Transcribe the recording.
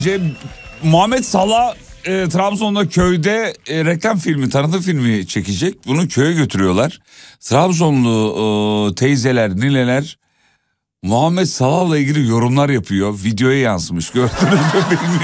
Muhammed Salah Trabzon'da köyde reklam filmi, tanıtım filmi çekecek. Bunu köye götürüyorlar. Trabzonlu teyzeler, nineler Muhammed Salah'la ilgili yorumlar yapıyor. Videoya yansımış. Gördünüz mü bilmiyorum.